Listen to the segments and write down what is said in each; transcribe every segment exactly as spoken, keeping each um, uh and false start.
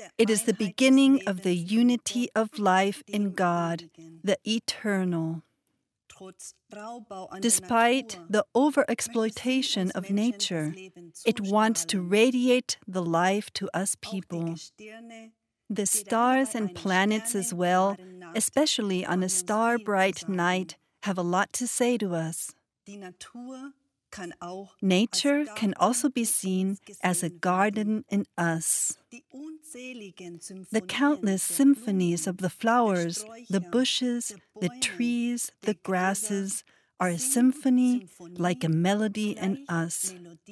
It is the beginning of the unity of life in God, the eternal. Despite the overexploitation of nature, it wants to radiate the life to us people. The stars and planets as well, especially on a star-bright night, have a lot to say to us. Nature can also be seen as a garden in us. The countless symphonies of the flowers, the bushes, the trees, the grasses are a symphony like a melody in us.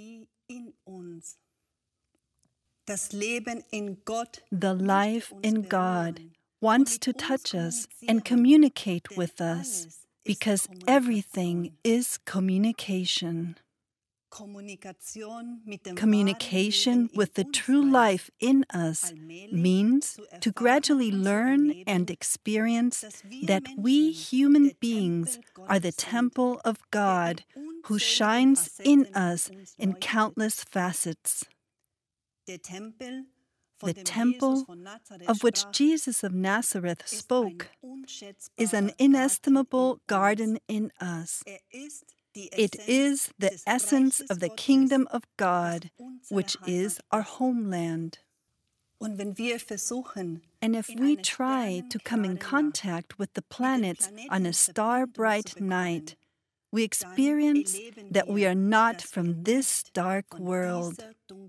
The life in God wants to touch us and communicate with us, because everything is communication. Communication with the true life in us means to gradually learn and experience that we human beings are the temple of God, who shines in us in countless facets. The temple of which Jesus of Nazareth spoke is an inestimable garden in us. It is the essence of the kingdom of God, which is our homeland. And if we try to come in contact with the planets on a star-bright night, we experience that we are not from this dark world.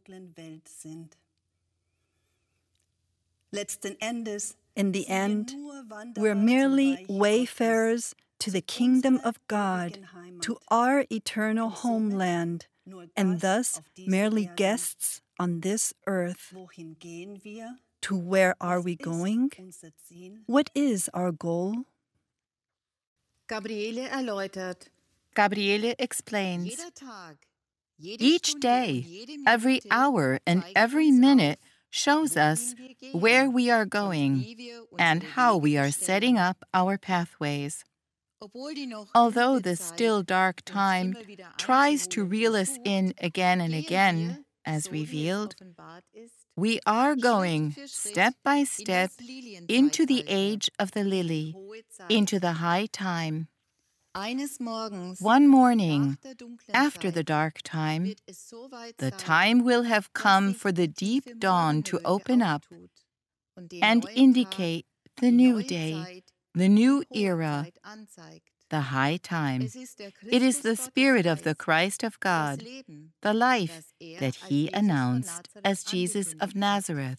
In the end, we're merely wayfarers to the kingdom of God, to our eternal homeland, and thus merely guests on this earth. To where are we going? What is our goal? Gabriele erläutert. Gabriele explains. Each day, every hour and every minute shows us where we are going and how we are setting up our pathways. Although the still dark time tries to reel us in again and again, as revealed, we are going step by step into the age of the lily, into the high time. One morning, after the dark time, the time will have come for the deep dawn to open up and indicate the new day, the new era, the high time. It is the Spirit of the Christ of God, the life that He announced as Jesus of Nazareth.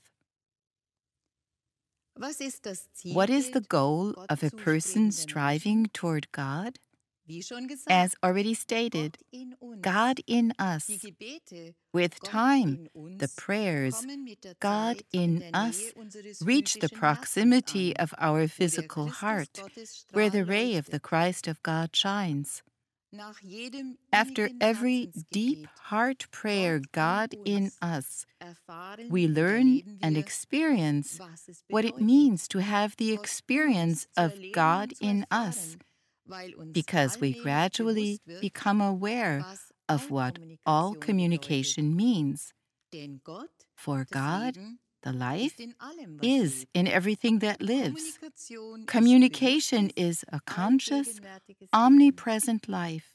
What is the goal of a person striving toward God? As already stated, God in us. With time, the prayers, God in us, reach the proximity of our physical heart, where the ray of the Christ of God shines. After every deep heart prayer, God in us, we learn and experience what it means to have the experience of God in us, because we gradually become aware of what all communication means. For God, the life is in everything that lives. Communication is a conscious, omnipresent life.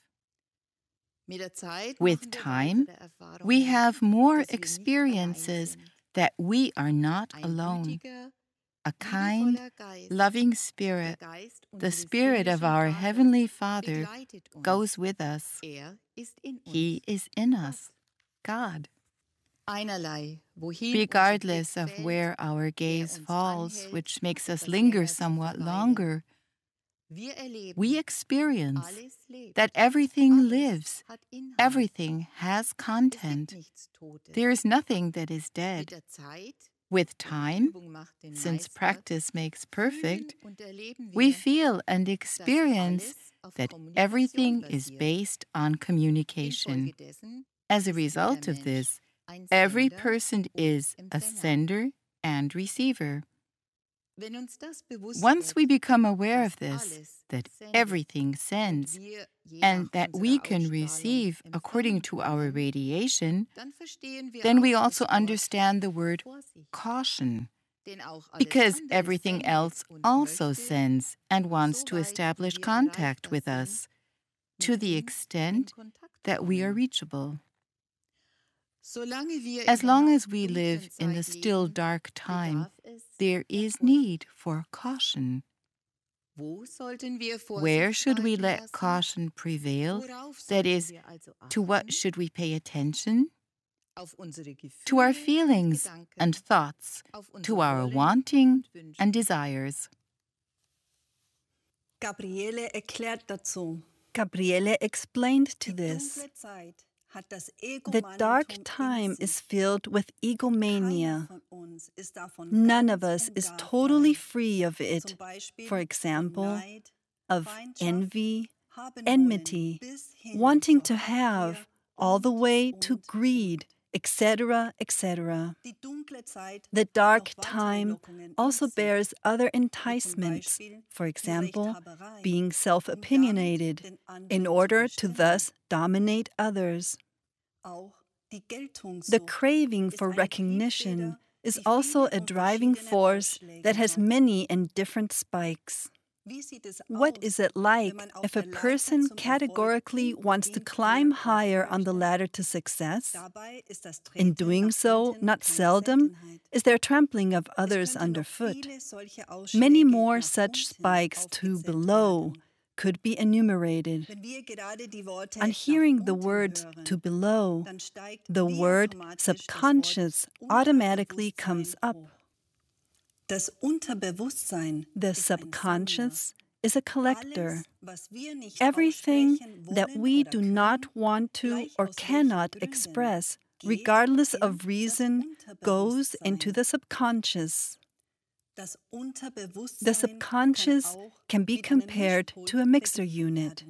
With time, we have more experiences that we are not alone. A kind, loving Spirit, the Spirit of our Heavenly Father, goes with us. He is in us, God. Regardless of where our gaze falls, which makes us linger somewhat longer, we experience that everything lives, everything has content. There is nothing that is dead. With time, since practice makes perfect, we feel and experience that everything is based on communication. As a result of this, every person is a sender and receiver. Once we become aware of this, that everything sends, and that we can receive according to our radiation, then we also understand the word caution, because everything else also sends and wants to establish contact with us to the extent that we are reachable. As long as we live in the still dark time, there is need for caution. Where should we let caution prevail? That is, to what should we pay attention? To our feelings and thoughts, to our wanting and desires. Gabriele erklärt dazu. Gabriele explained to this. The dark time is filled with egomania. None of us is totally free of it. For example, of envy, enmity, wanting to have, all the way to greed, et cetera, et cetera. The dark time also bears other enticements, for example, being self-opinionated, in order to thus dominate others. The craving for recognition is also a driving force that has many and different spikes. What is it like if a person categorically wants to climb higher on the ladder to success? In doing so, not seldom, is there trampling of others underfoot. Many more such spikes to below could be enumerated. On hearing the words to below, the word subconscious automatically comes up. The subconscious is a collector. Everything that we do not want to or cannot express, regardless of reason, goes into the subconscious. The subconscious can be compared to a mixer unit.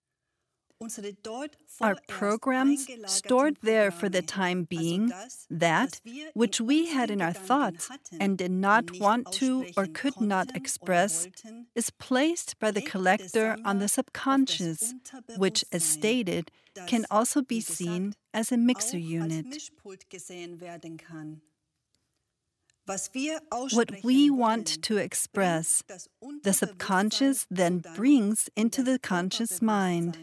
Our programs stored there for the time being, that which we had in our thoughts and did not want to or could not express, is placed by the collector on the subconscious, which, as stated, can also be seen as a mixer unit. What we want to express, the subconscious then brings into the conscious mind.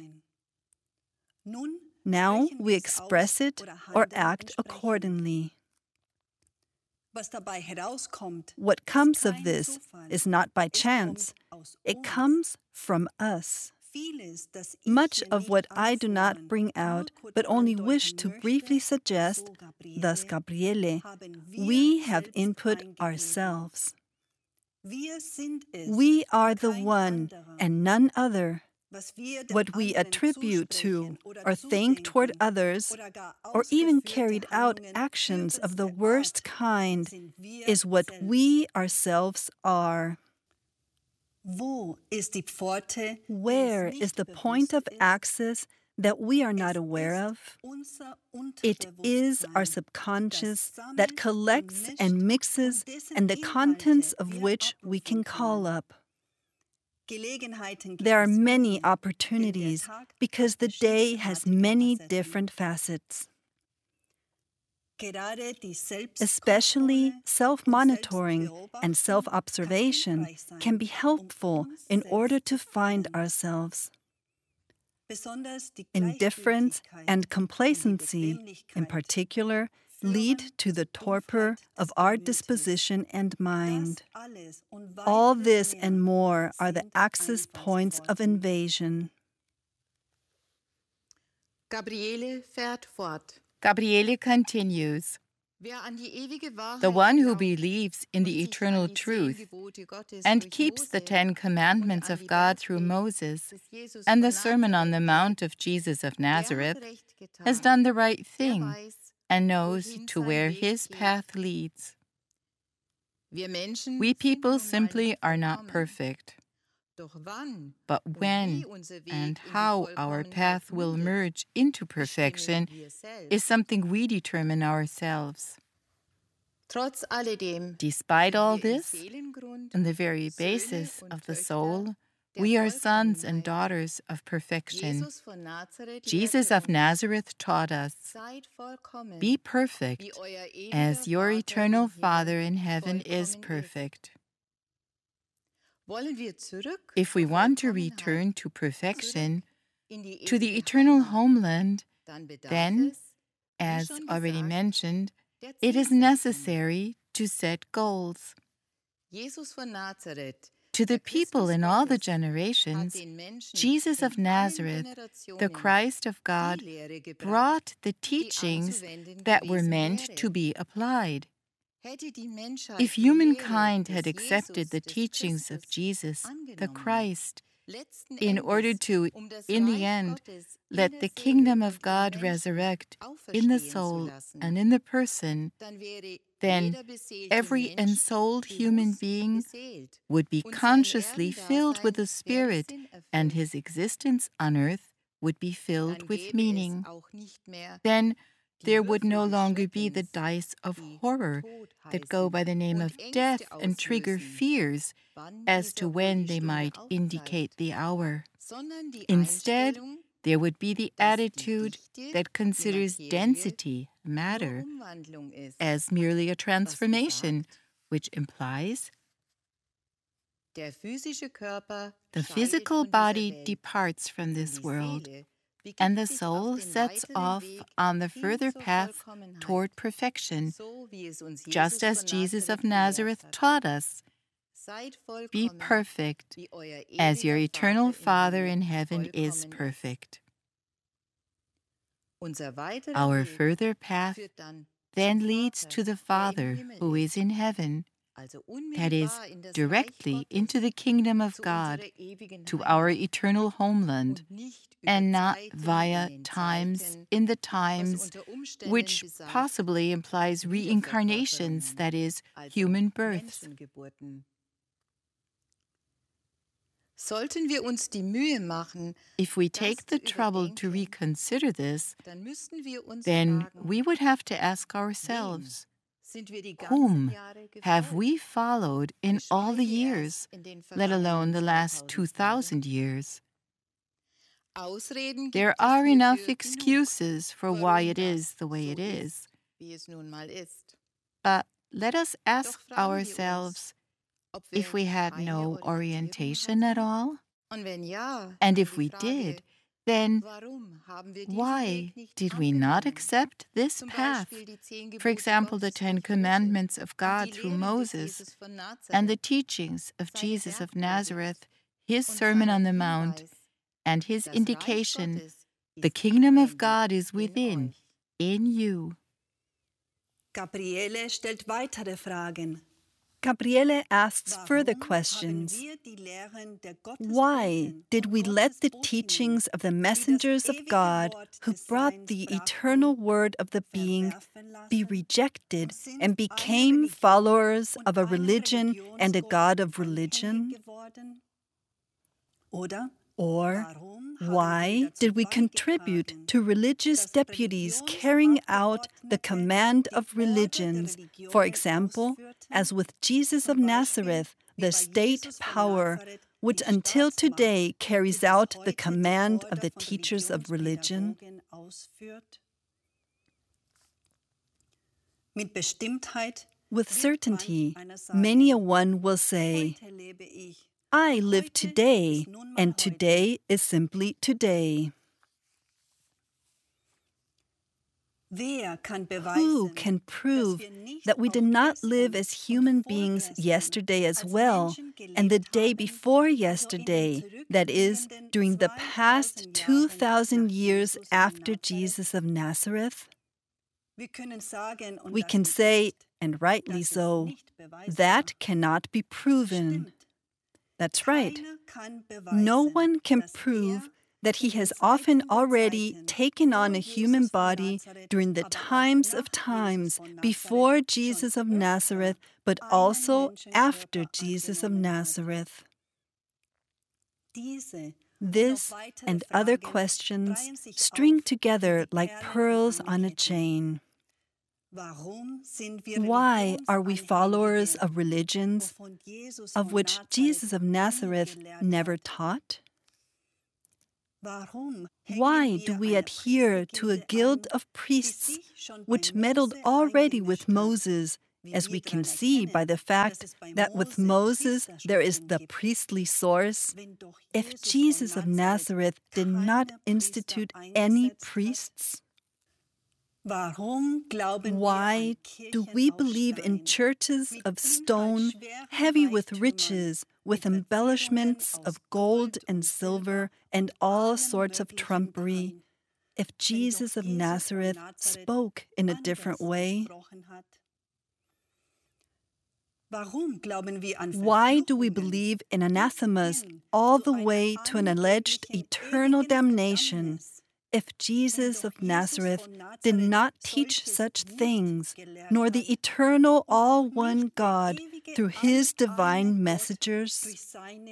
Now we express it or act accordingly. What comes of this is not by chance. It comes from us. Much of what I do not bring out, but only wish to briefly suggest, thus Gabriele, we have input ourselves. We are the one and none other. What we attribute to or think toward others, or even carried out actions of the worst kind, is what we ourselves are. Where is the point of access that we are not aware of? It is our subconscious that collects and mixes, and the contents of which we can call up. There are many opportunities because the day has many different facets. Especially self-monitoring and self-observation can be helpful in order to find ourselves. Indifference and complacency, in particular, lead to the torpor of our disposition and mind. All this and more are the access points of invasion. Gabriele fährt fort. Gabriele continues. The one who believes in the eternal truth and keeps the Ten Commandments of God through Moses and the Sermon on the Mount of Jesus of Nazareth has done the right thing and knows to where his path leads. We people simply are not perfect. But when and how our path will merge into perfection is something we determine ourselves. Despite all this, in the very basis of the soul, We are sons and daughters of perfection. Jesus of Nazareth taught us, "Be perfect, as your eternal Father in heaven is perfect." If we want to return to perfection, to the eternal homeland, then, as already mentioned, it is necessary to set goals. To the people in all the generations, Jesus of Nazareth, the Christ of God, brought the teachings that were meant to be applied. If humankind had accepted the teachings of Jesus, the Christ, in order to, in the end, let the kingdom of God resurrect in the soul and in the person, then every ensouled human being would be consciously filled with the Spirit, and his existence on earth would be filled with meaning. Then there would no longer be the dice of horror that go by the name of death and trigger fears as to when they might indicate the hour. Instead, there would be the attitude that considers density, matter, as merely a transformation, which implies the physical body departs from this world, and the soul sets off on the further path toward perfection, just as Jesus of Nazareth taught us. Be perfect, as your eternal Father in heaven is perfect. Our further path then leads to the Father who is in heaven, that is, directly into the kingdom of God, to our eternal homeland, and not via times in the times, which possibly implies reincarnations, that is, human births. If we take the trouble to reconsider this, then we would have to ask ourselves, whom have we followed in all the years, let alone the last two thousand years? There are enough excuses for why it is the way it is. But let us ask ourselves if we had no orientation at all. And if we did, then why did we not accept this path? For example, the Ten Commandments of God through Moses, and the teachings of Jesus of Nazareth, his Sermon on the Mount, and his indication, the kingdom of God is within, in you. Gabriele stellt weitere Fragen. Gabriele asks further questions. Why did we let the teachings of the messengers of God, who brought the eternal word of the being, be rejected and became followers of a religion and a God of religion? Or why did we contribute to religious deputies carrying out the command of religions, for example, as with Jesus of Nazareth, the state power, which until today carries out the command of the teachers of religion? With certainty, many a one will say, I live today, and today is simply today. Who can prove that we did not live as human beings yesterday as well, and the day before yesterday, that is, during the past two thousand years after Jesus of Nazareth? We can say, and rightly so, that cannot be proven. That's right. No one can prove that he has often already taken on a human body during the times of times before Jesus of Nazareth, but also after Jesus of Nazareth. This and other questions string together like pearls on a chain. Why are we followers of religions of which Jesus of Nazareth never taught? Why do we adhere to a guild of priests which meddled already with Moses, as we can see by the fact that with Moses there is the priestly source, if Jesus of Nazareth did not institute any priests? Why do we believe in churches of stone, heavy with riches, with embellishments of gold and silver and all sorts of trumpery, if Jesus of Nazareth spoke in a different way? Why do we believe in anathemas all the way to an alleged eternal damnation, if Jesus of Nazareth did not teach such things, nor the eternal all-one God through his divine messengers?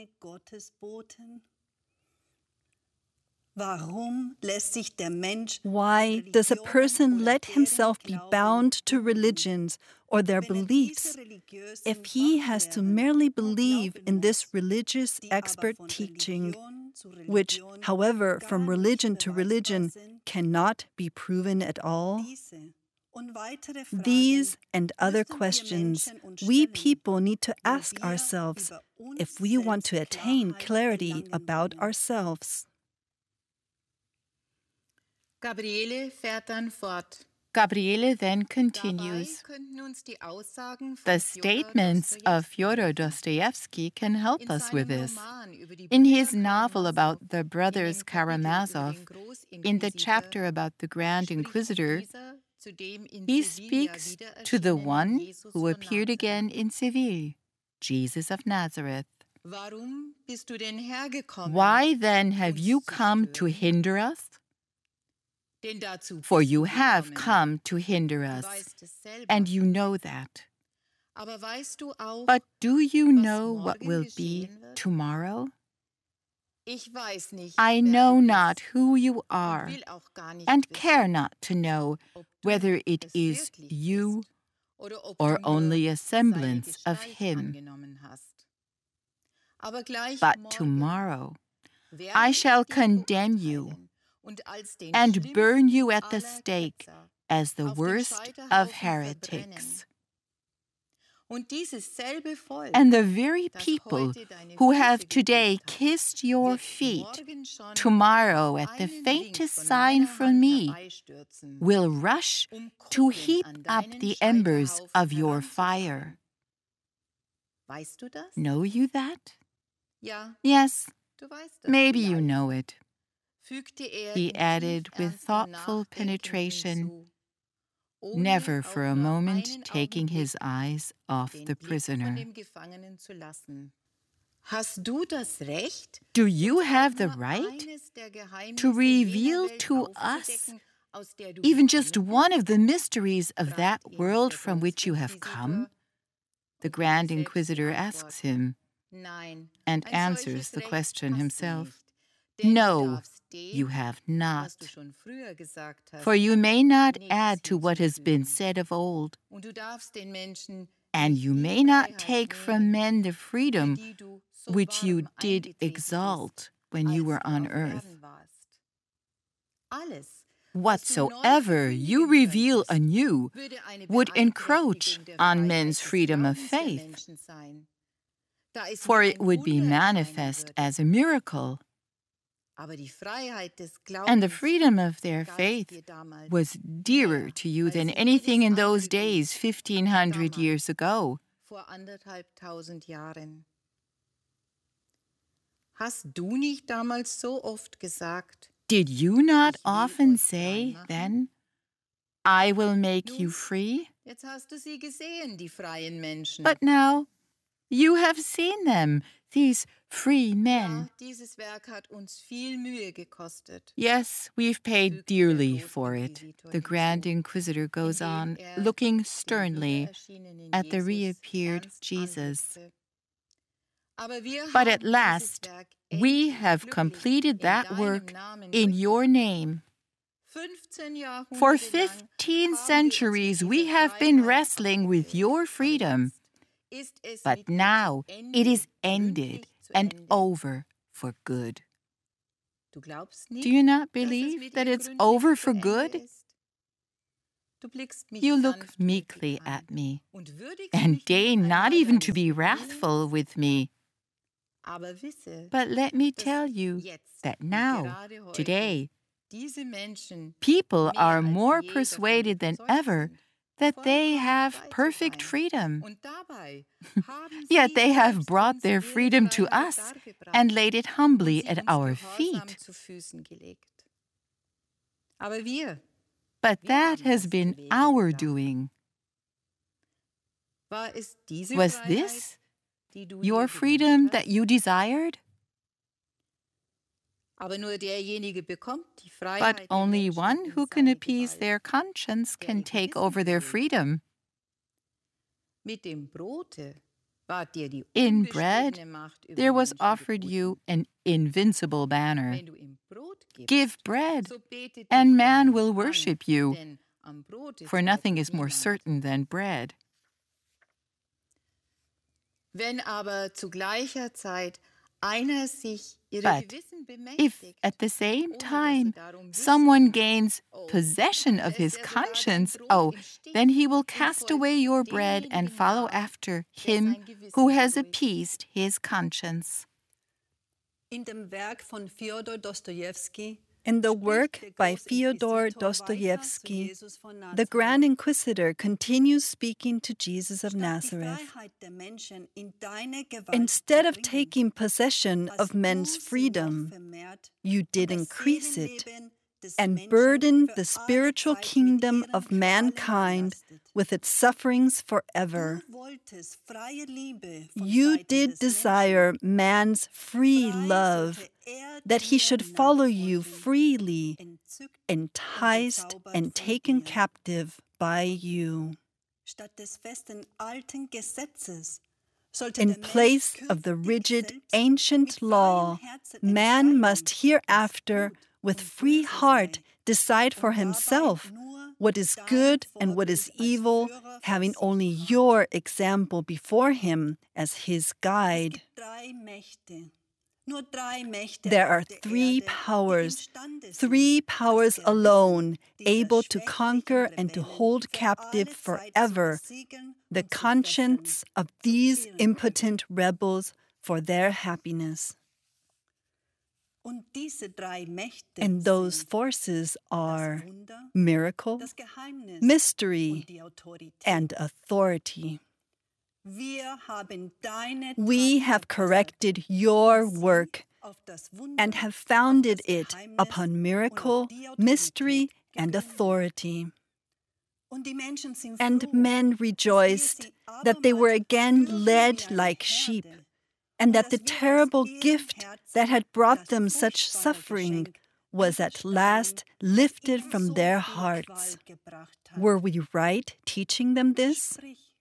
Why does a person let himself be bound to religions or their beliefs if he has to merely believe in this religious expert teaching, which, however, from religion to religion, cannot be proven at all? These and other questions we people need to ask ourselves if we want to attain clarity about ourselves. Gabriele fährt dann fort. Gabriele then continues. The statements of Fyodor Dostoevsky can help us with this. In his novel about the brothers Karamazov, in the chapter about the Grand Inquisitor, he speaks to the one who appeared again in Seville, Jesus of Nazareth. Why then have you come to hinder us? For you have come to hinder us, and you know that. But do you know what will be tomorrow? I know not who you are, and care not to know whether it is you or only a semblance of him. But tomorrow I shall condemn you and burn you at the stake as the worst of heretics. And the very people who have today kissed your feet, tomorrow at the faintest sign from me, will rush to heap up the embers of your fire. Know you that? Yes, maybe you know it. He added with thoughtful penetration, never for a moment taking his eyes off the prisoner. Do you have the right to reveal to us even just one of the mysteries of that world from which you have come? The Grand Inquisitor asks him, and answers the question himself. No, you have not. For you may not add to what has been said of old, and you may not take from men the freedom which you did exalt when you were on earth. Whatsoever you reveal anew would encroach on men's freedom of faith, for it would be manifest as a miracle. And the freedom of their faith was dearer to you than anything in those days, fifteen hundred years ago. Did you not often say then, I will make you free? But now you have seen them, these free men. Yes, we've paid dearly for it, the Grand Inquisitor goes on, looking sternly at the reappeared Jesus. But at last, we have completed that work in your name. For fifteen centuries, we have been wrestling with your freedom, but now it is ended and over for good. Do you not believe that it's over for good? You look meekly at me and deign not even to be wrathful with me. But let me tell you that now, today, people are more persuaded than ever that they have perfect freedom. Yet they have brought their freedom to us and laid it humbly at our feet. But that has been our doing. Was this your freedom that you desired? But only one who can appease their conscience can take over their freedom. In bread, there was offered you an invincible banner. Give bread, and man will worship you, for nothing is more certain than bread. But if at the same time someone gains possession of his conscience, oh, then he will cast away your bread and follow after him who has appeased his conscience. In the work by Fyodor Dostoevsky, the Grand Inquisitor continues speaking to Jesus of Nazareth. Instead of taking possession of men's freedom, you did increase it and burden the spiritual kingdom of mankind with its sufferings forever. You did desire man's free love, that he should follow you freely, enticed and taken captive by you. In place of the rigid ancient law, man must hereafter with free heart decide for himself what is good and what is evil, having only your example before him as his guide. There are three powers, three powers alone, able to conquer and to hold captive forever the conscience of these impotent rebels for their happiness. And those forces are miracle, mystery, and authority. We have corrected your work and have founded it upon miracle, mystery, and authority. And men rejoiced that they were again led like sheep, and that the terrible gift that had brought them such suffering was at last lifted from their hearts. Were we right teaching them this?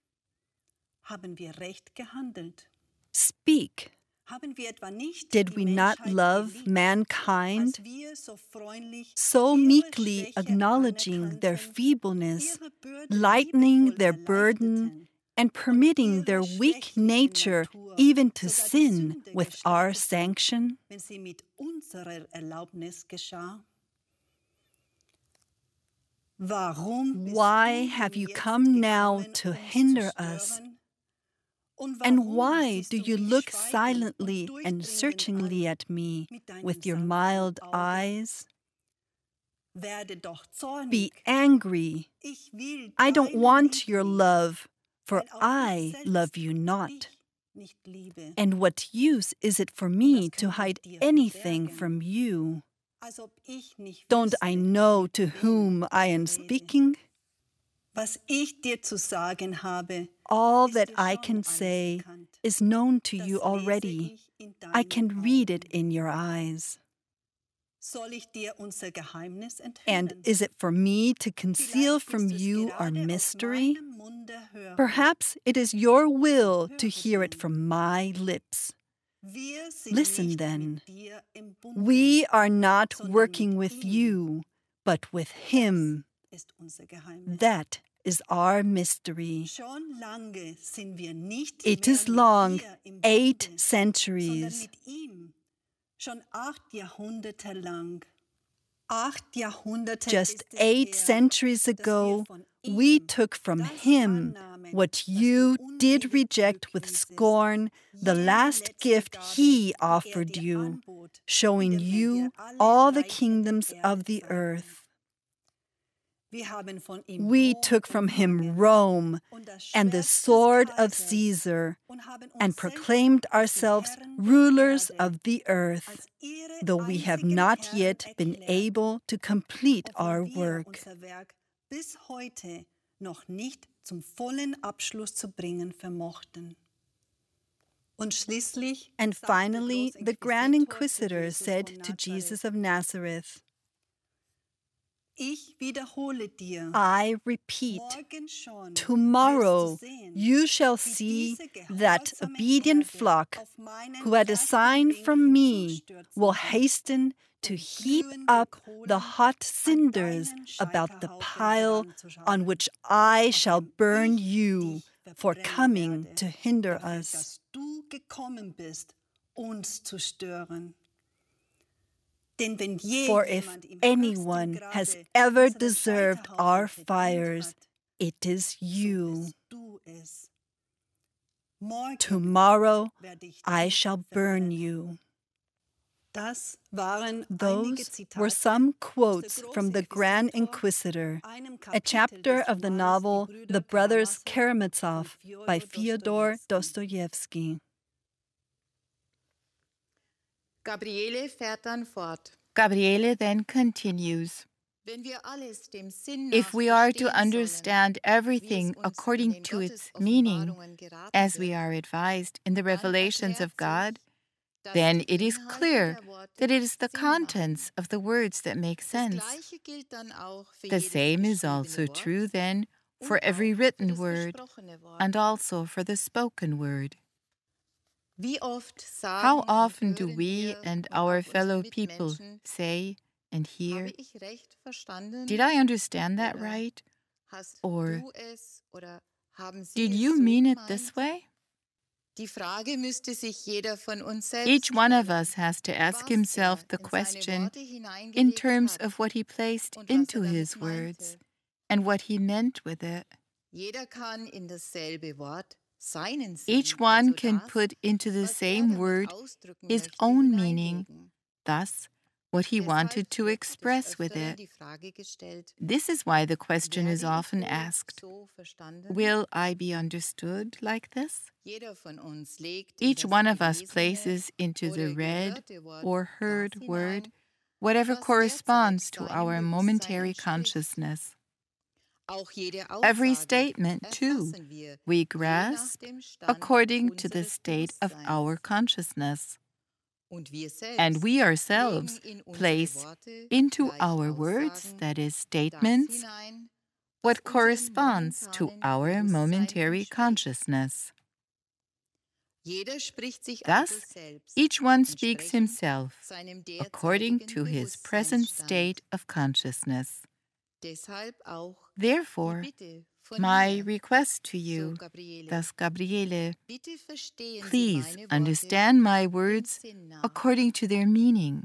Speak. Did we not love mankind, so meekly acknowledging their feebleness, lightening their burden, and permitting their weak nature even to sin with our sanction? Why have you come now to hinder us? And why do you look silently and searchingly at me with your mild eyes? Be angry. I don't want your love, for I love you not. And what use is it for me to hide anything from you? Don't I know to whom I am speaking? All that I can say is known to you already. I can read it in your eyes. And is it for me to conceal from you our mystery? Perhaps it is your will to hear it from my lips. Listen then. We are not working with you, but with Him. That is our mystery. It is long, eight centuries. Just eight centuries ago, we took from Him what you did reject with scorn, the last gift He offered you, showing you all the kingdoms of the earth. We took from Him Rome and the sword of Caesar and proclaimed ourselves rulers of the earth, though we have not yet been able to complete our work. And finally, the Grand Inquisitor said to Jesus of Nazareth, I repeat, tomorrow you shall see that obedient flock who at a sign from me will hasten to heap up the hot cinders about the pile on which I shall burn you for coming to hinder us. For if anyone has ever deserved our fires, it is you. Tomorrow I shall burn you. Those were some quotes from the Grand Inquisitor, a chapter of the novel The Brothers Karamazov by Fyodor Dostoevsky. Gabriele fährt dann fort. Gabriele then continues. If we are to understand everything according to its meaning, as we are advised in the revelations of God, then it is clear that it is the contents of the words that make sense. The same is also true, then, for every written word and also for the spoken word. How often do we and our fellow people say and hear, did I understand that right? Or, did you mean it this way? Each one of us has to ask himself the question in terms of what he placed into his words and what he meant with it. Each one can put into the same word his own meaning, thus, what he wanted to express with it. This is why the question is often asked, will I be understood like this? Each one of us places into the read or heard word whatever corresponds to our momentary consciousness. Every statement, too, we grasp according to the state of our consciousness. And we ourselves place into our words, that is, statements, what corresponds to our momentary consciousness. Thus, each one speaks himself according to his present state of consciousness. Therefore, my request to you, thus Gabriele, please understand my words according to their meaning.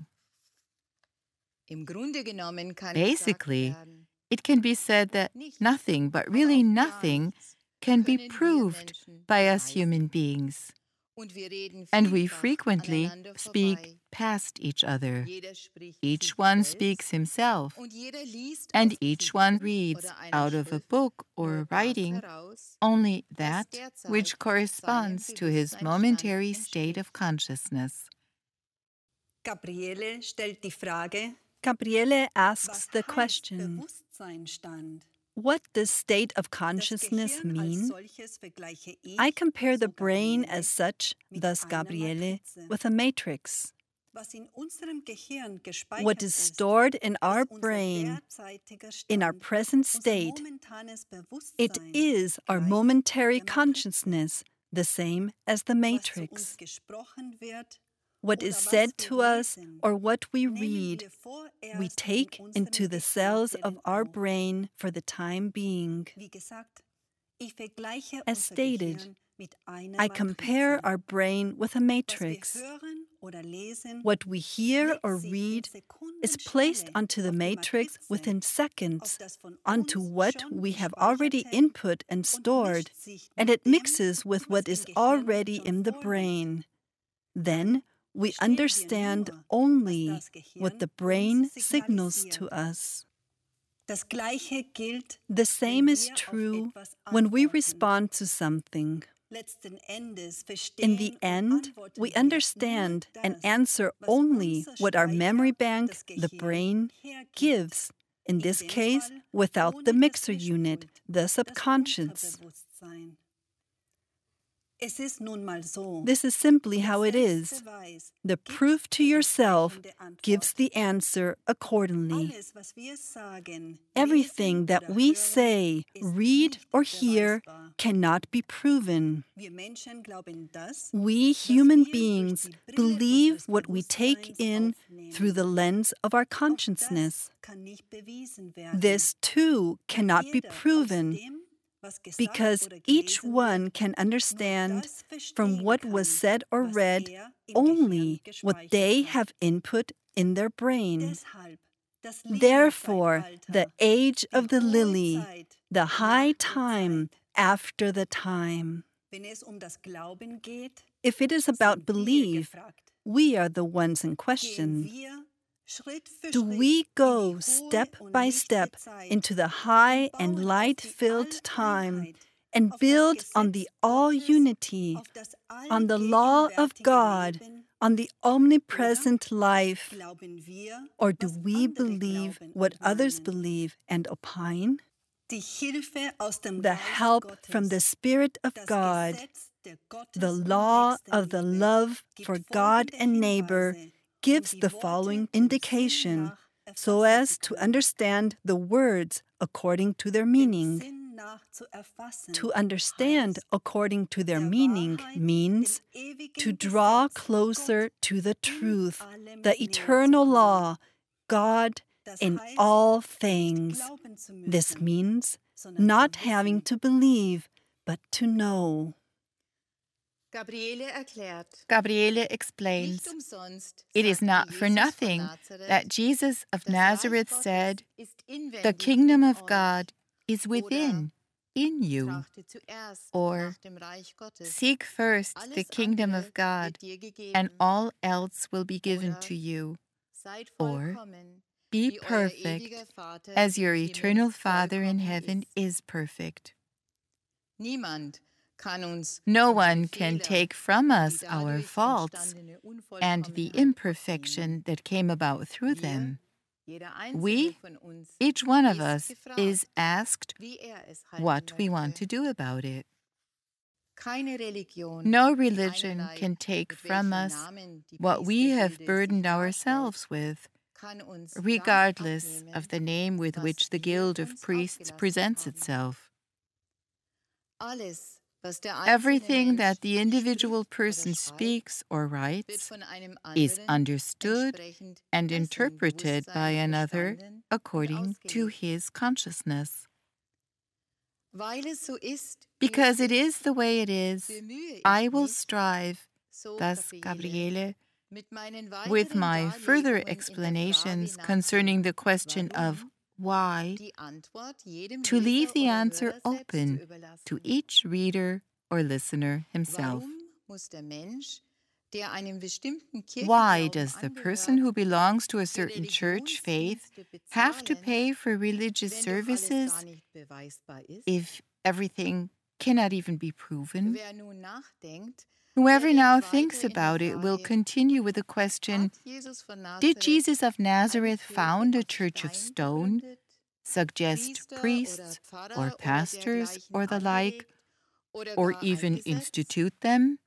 Basically, it can be said that nothing, but really nothing, can be proved by us human beings. And we frequently speak past each other. Each one speaks himself, and each one reads out of a book or writing only that which corresponds to his momentary state of consciousness. Gabriele stellt die Frage, Gabriele asks the question, what does state of consciousness mean? I compare the brain as such, thus Gabriele, with a matrix. What is stored in our brain, in our present state, it is our momentary consciousness, the same as the matrix. what is said to us or what we read, we take into the cells of our brain for the time being. As stated, I compare our brain with a matrix. What we hear or read is placed onto the matrix within seconds, onto what we have already input and stored, and it mixes with what is already in the brain. Then we understand only what the brain signals to us. The same is true when we respond to something. In the end, we understand and answer only what our memory bank, the brain, gives, in this case, without the mixer unit, the subconscious. This is simply how it is. The proof to yourself gives the answer accordingly. Everything that we say, read, or hear cannot be proven. We human beings believe what we take in through the lens of our consciousness. This, too, cannot be proven, because each one can understand from what was said or read only what they have input in their brain. Therefore, the age of the lily, the high time after the time. If it is about belief, we are the ones in question. Do we go step by step into the high and light-filled time and build on the all-unity, on the law of God, on the omnipresent life? Or do we believe what others believe and opine? The help from the Spirit of God, the law of the love for God and neighbor, gives the following indication so as to understand the words according to their meaning. To understand according to their meaning means to draw closer to the truth, the eternal law, God in all things. This means not having to believe, but to know. Gabriele explains, it is not for nothing that Jesus of Nazareth said, "The kingdom of God is within, in you," or "Seek first the kingdom of God, and all else will be given to you," or "Be perfect, as your eternal Father in heaven is perfect." No one can take from us our faults and the imperfection that came about through them. We, each one of us, is asked what we want to do about it. No religion can take from us what we have burdened ourselves with, regardless of the name with which the Guild of Priests presents itself. Everything that the individual person speaks or writes is understood and interpreted by another according to his consciousness. Because it is the way it is, I will strive, thus Gabriele, with my further explanations concerning the question of why, to leave the answer open to each reader or listener himself. Why does the person who belongs to a certain church faith have to pay for religious services if everything cannot even be proven? Whoever now thinks about it will continue with the question, did Jesus of Nazareth found a church of stone, suggest priests or pastors or the like, or even institute them?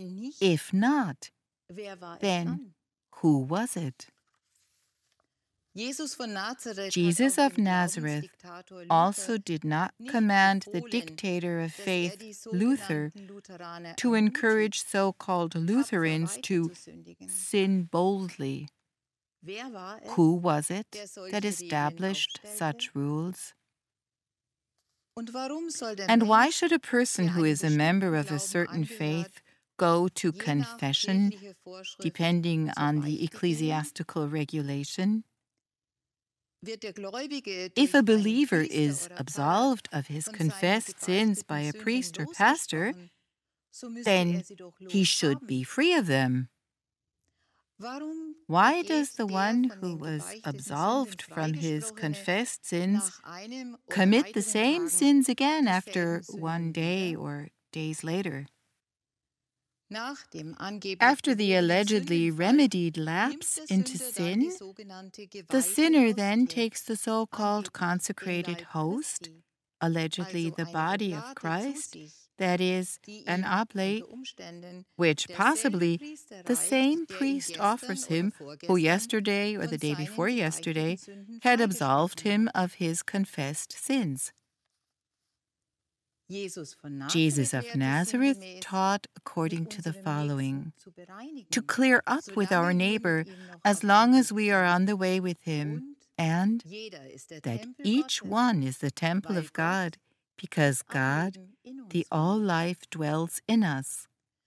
If not, then who was it? Jesus of Nazareth also did not command the dictator of faith, Luther, to encourage so-called Lutherans to sin boldly. Who was it that established such rules? And why should a person who is a member of a certain faith go to confession, depending on the ecclesiastical regulation? If a believer is absolved of his confessed sins by a priest or pastor, then he should be free of them. Why does the one who was absolved from his confessed sins commit the same sins again after one day or days later? After the allegedly remedied lapse into sin, the sinner then takes the so-called consecrated host, allegedly the body of Christ, that is, an oblate, which possibly the same priest offers him who yesterday or the day before yesterday had absolved him of his confessed sins. Jesus of Nazareth taught according to the following: to clear up with our neighbor as long as we are on the way with him, and that each one is the temple of God, because God, the all-life, dwells in us.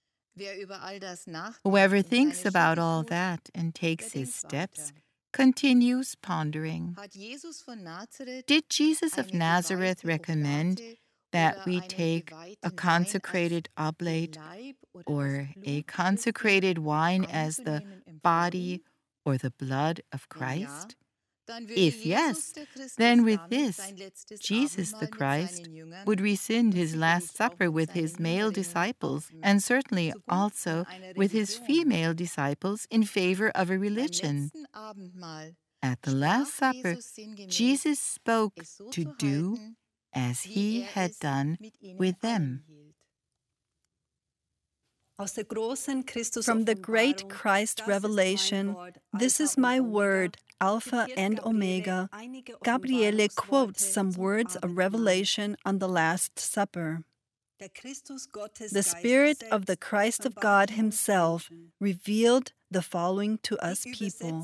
Whoever thinks about all that and takes his steps continues pondering. Did Jesus of Nazareth recommend that we take a consecrated oblate or a consecrated wine as the body or the blood of Christ? If yes, then with this, Jesus the Christ would rescind his Last Supper with his male disciples, and certainly also with his female disciples, in favor of a religion. At the Last Supper, Jesus spoke to do as he had done with them. From the great Christ revelation, "This is my word, Alpha and Omega," Gabriele quotes some words of revelation on the Last Supper. The Spirit of the Christ of God himself revealed the following to us people.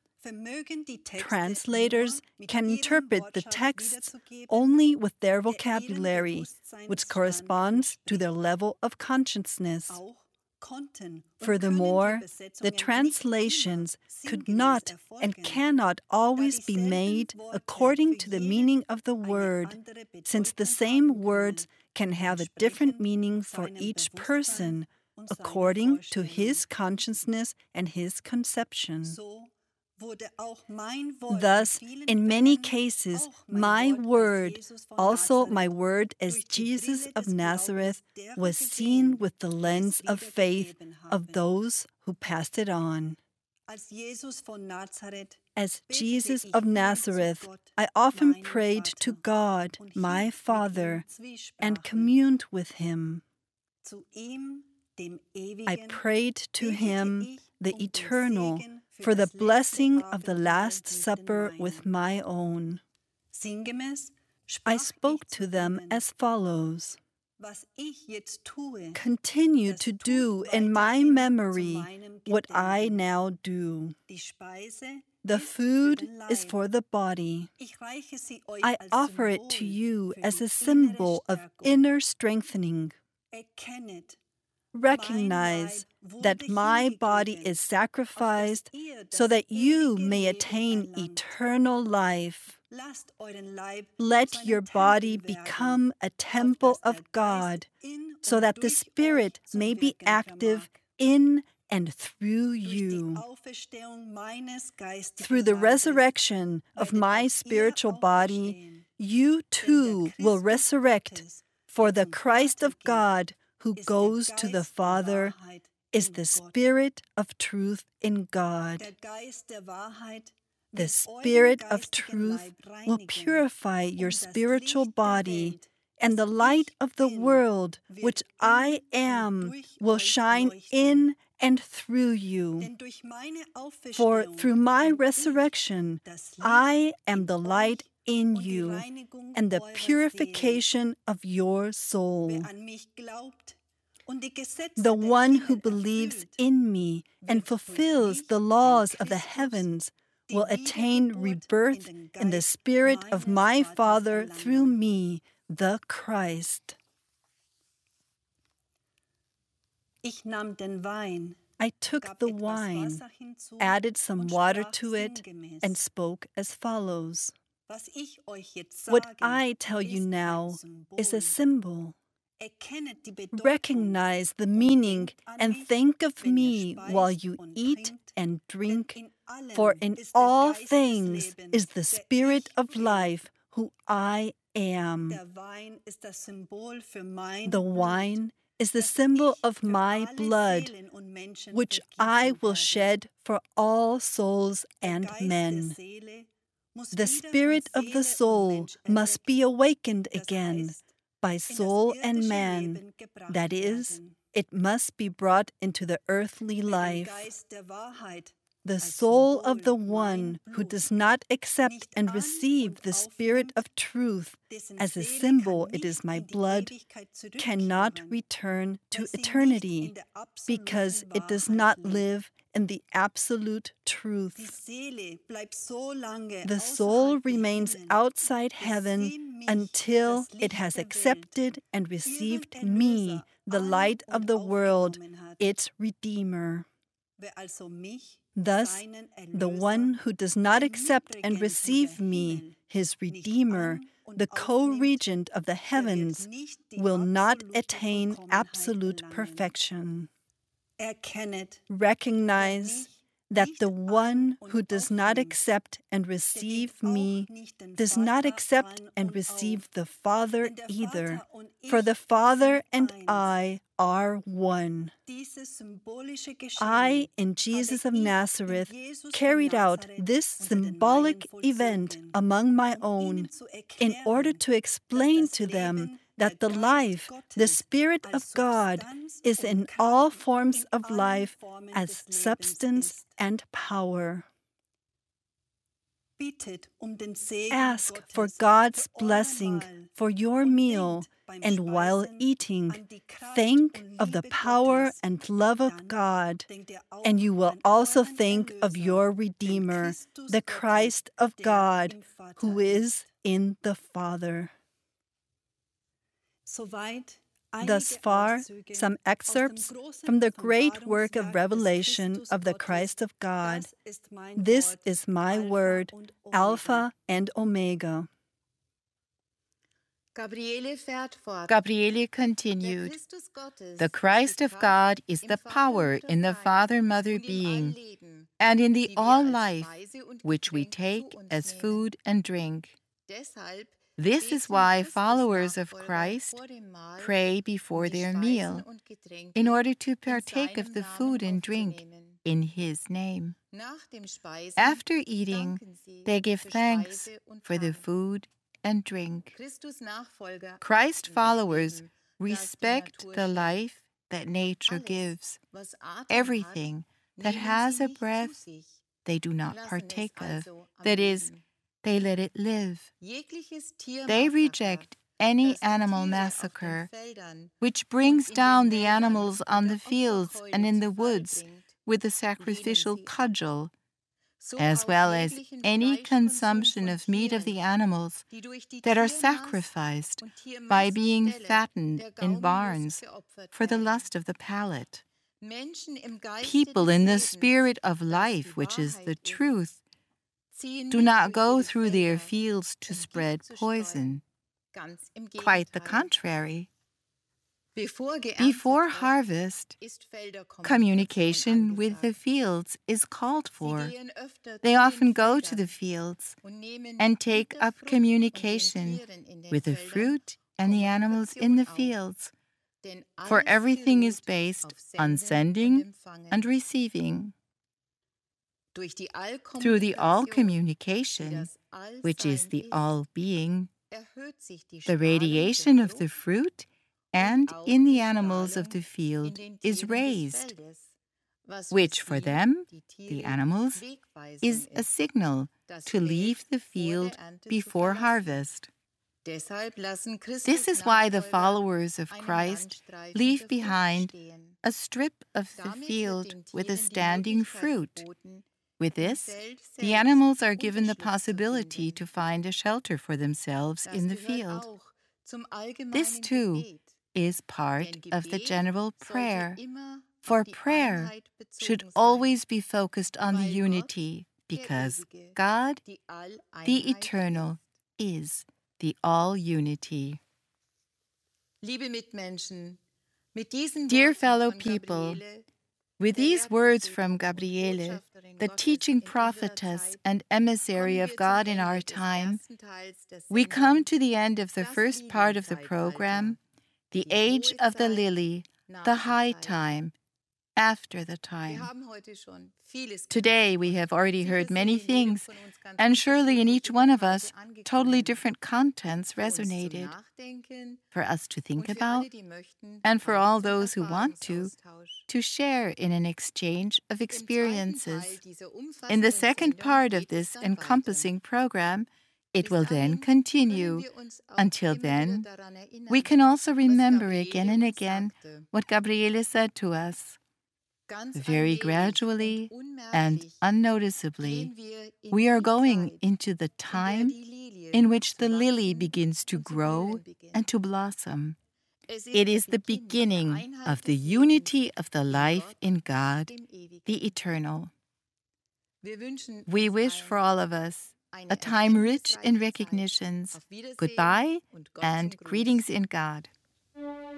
Translators can interpret the texts only with their vocabulary, which corresponds to their level of consciousness. Furthermore, the translations could not and cannot always be made according to the meaning of the word, since the same words can have a different meaning for each person, according to his consciousness and his conception. Thus, in many cases, my word, also my word as Jesus of Nazareth, was seen with the lens of faith of those who passed it on. As Jesus of Nazareth, I often prayed to God, my Father, and communed with him. I prayed to him, the Eternal, for the blessing of the Last Supper with my own. I spoke to them as follows: continue to do in my memory what I now do. The food is for the body. I offer it to you as a symbol of inner strengthening. Recognize that my body is sacrificed so that you may attain eternal life. Let your body become a temple of God, so that the Spirit may be active in and through you. Through the resurrection of my spiritual body, you too will resurrect, for the Christ of God who goes to the Father is the Spirit of truth in God. The Spirit of truth will purify your spiritual body and the light of the world, which I am, will shine in and through you. For through my resurrection, I am the light in you and the purification of your soul. The one who believes in me and fulfills the laws of the heavens will attain rebirth in the Spirit of my Father through me, the Christ. I took the wine, added some water to it, and spoke as follows. What I tell you now is a symbol. Recognize the meaning and think of me while you eat and drink, for in all things is the Spirit of life who I am. The wine is the symbol of my blood, which I will shed for all souls and men. The spirit of the soul must be awakened again by soul and man, that is, it must be brought into the earthly life. The soul of the one who does not accept and receive the Spirit of truth as a symbol, it is my blood, cannot return to eternity because it does not live in the absolute truth. The soul remains outside heaven until it has accepted and received me, the light of the world, its Redeemer. Thus, the one who does not accept and receive me, his Redeemer, the co-regent of the heavens, will not attain absolute perfection. Recognize that the one who does not accept and receive me does not accept and receive the Father either, for the Father and I are one. I, in Jesus of Nazareth, carried out this symbolic event among my own in order to explain to them that the life, the Spirit of God, is in all forms of life as substance and power. Ask for God's blessing for your meal, and while eating, think of the power and love of God, and you will also think of your Redeemer, the Christ of God, who is in the Father. Thus far, some excerpts from the great work of revelation of the Christ of God. This is my word, Alpha and Omega. Gabriele continued, the Christ of God is the power in the Father-Mother being and in the all-life, which we take as food and drink. This is why followers of Christ pray before their meal, in order to partake of the food and drink in His name. After eating, they give thanks for the food and drink. Christ followers respect the life that nature gives. Everything that has a breath, they do not partake of. That is, they let it live. They reject any animal massacre, which brings down the animals on the fields and in the woods with the sacrificial cudgel, as well as any consumption of meat of the animals that are sacrificed by being fattened in barns for the lust of the palate. People in the spirit of life, which is the truth, do not go through their fields to spread poison. Quite the contrary. Before harvest, communication with the fields is called for. They often go to the fields and take up communication with the fruit and the animals in the fields, for everything is based on sending and receiving. Through the all-communication, which is the all-being, The radiation of the fruit and in the animals of the field is raised, which for them, the animals, is a signal to leave the field before harvest. This is why the followers of Christ leave behind a strip of the field with a standing fruit. With this, the animals are given the possibility to find a shelter for themselves in the field. This, too, is part of the general prayer, for prayer should always be focused on the unity, because God, the Eternal, is the all-unity. Dear fellow people, with these words from Gabriele, the teaching prophetess and emissary of God in our time, we come to the end of the first part of the program, the age of the lily, the high time, after the time. Today we have already heard many things, and surely in each one of us, totally different contents resonated for us to think about, and for all those who want to, to share in an exchange of experiences. In the second part of this encompassing program, it will then continue. Until then, we can also remember again and again what Gabriele said to us. Very gradually and unnoticeably, we are going into the time in which the lily begins to grow and to blossom. It is the beginning of the unity of the life in God, the Eternal. We wish for all of us a time rich in recognitions. Goodbye and greetings in God.